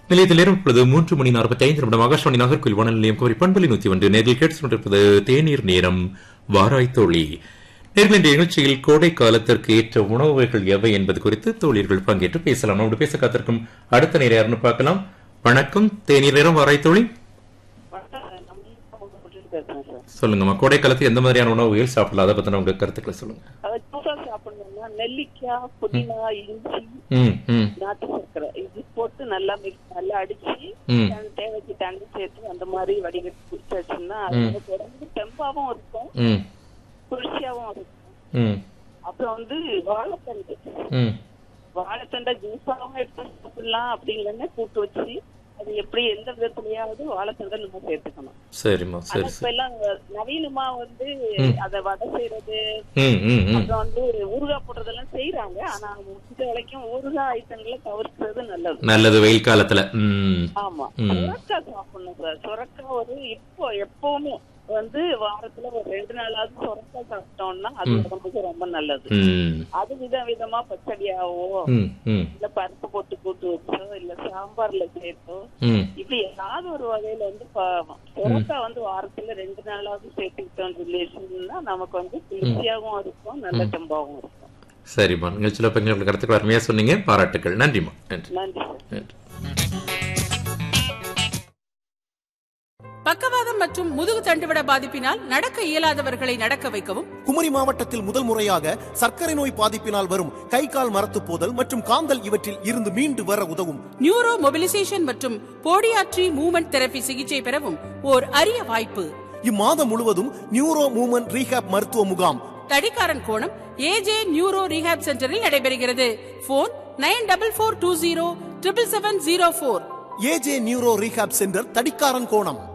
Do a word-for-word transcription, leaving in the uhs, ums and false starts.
நிலையத்தில் இப்பொழுது மூன்று மணி நாற்பத்தி ஐந்து நிமிடம் ஆகாஷ்வாணி நாகர்கோவில் வானொலி நிலையம் கோரி பண்பலை நூத்தி ஒன்று நேரில் கேட்டு கொண்டிருப்பது தேநீர் நேரம் வாராய் தோழி. நேர்கள் இந்த நிகழ்ச்சியில் கோடை காலத்திற்கு ஏற்ற உணவு வகைகள் எவை என்பது குறித்து தோழியர்கள் பங்கேற்று பேசலாம். நம்மோடு பேச காத்திருக்கும் அடுத்த நேரம் யாருன்னு பார்க்கலாம். வணக்கம், தேநீர் நேரம் வாராய் தோழி. சொல்லுங்கம்மா, கோடை காலத்துக்கு எந்த மாதிரியான உணவு வகைகள் சாப்பிடலாம், அதை பத்தின உங்க கருத்துக்களை சொல்லுங்க. நெல்லிக்காய், புதினா, இஞ்சி, நாட்டு சர்க்கரை இது போட்டு நல்லா மிக்ஸ் நல்லா அடிச்சு தேவைக்கு தண்ணி சேர்த்து அந்த மாதிரி வடிகட்டி குடிச்சாச்சுன்னா அது தொடர்ந்து தெம்பாவும் இருக்கும், குளிர்ச்சியாவும் இருக்கும். அப்புறம் வந்து வாழைத்தண்டு வாழைத்தண்டை ஜூஸாவும் எடுத்து சாப்பிடலாம். அப்படிங்கிறத கூட்டு வச்சு அது எப்படி எந்த விதத்துலயாவது வாழைத்தண்டை நம்ம சேர்த்துக்கணும். சரிம்மா, சரி. இப்ப எல்லாம் நவீனமா வந்து அத வடை செய்யறது அப்புறம் வந்து ஊறுகாய் போடுறதெல்லாம் செய்யறாங்க. ஆனா முடிஞ்ச வரைக்கும் ஊறுகாய் ஐட்டங்களை தவிர்க்கிறது நல்லது. நல்லது வெயில் காலத்துல. ஆமா, சுரக்காய் சாப்பிடணும் சார். சுரக்காய் ஒரு இப்போ எப்பவுமே வந்து வாரத்துல ஒரு ரெண்டு நாளாவது சுரக்காய் சாப்பிட்டோம்னா அது உடம்புக்கு ரொம்ப நல்லது. அது வித விதமா பச்சடியாவோ இல்ல பருப்பு போட்டு கூட்டு வச்சோ இல்ல சாம்பார்ல சேர்த்தோ இப்படி ஏதாவது ஒரு வகையில வந்து சுரக்காய் வந்து வாரத்துல ரெண்டு நாளாவது சேர்த்துக்கிட்டோம் சொல்லிச்சுன்னா நமக்கு வந்து குளிர்ச்சியாகவும் இருக்கும், நல்ல தெம்பாவும் இருக்கும். சரிம்மா, நிகழ்ச்சியில பெண்களுக்கு கருத்துக்கள் அருமையா சொன்னீங்க, பாராட்டுக்கள். நன்றிம்மா. நன்றி நன்றி. பக்கவாதம் மற்றும் முதுகு தண்டுவிட பாதிப்பினால் நடக்க இயலாதவர்களை நடக்க வைக்கவும், குமரி மாவட்டத்தில் முதல் முறையாக சர்க்கரை நோய் பாதிப்பினால் வரும் கை கால் மரத்து போதல் மற்றும் காந்தல் இவற்றில் இருந்து மீண்டு வர உதவும் நியூரோ மொபிலைசேஷன் மற்றும் போடியாட்ரி மூவ்மெண்ட் தெரபி சிகிச்சை பெறவும் ஓர் அரிய வாய்ப்பு. இம்மாதம் முழுவதும் நியூரோ மூவ்மெண்ட் ரீஹாப் மருத்துவ முகாம் தடிக்காரன் கோணம் ஏஜே நியூரோ ரீஹாப் சென்டரில் நடைபெறுகிறது. Phone nine double four two zero triple seven zero போர். ஏஜே நியூரோ ரீஹாப் சென்டர், தடிக்காரன் கோணம்.